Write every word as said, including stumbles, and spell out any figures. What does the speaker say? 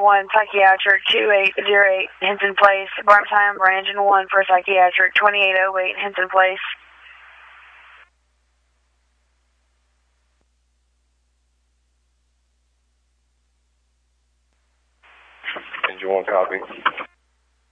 one, psychiatric, two eight zero eight, Henson Place. Bar time, run engine one for psychiatric, twenty-eight oh eight, Henson Place. Engine one, copy.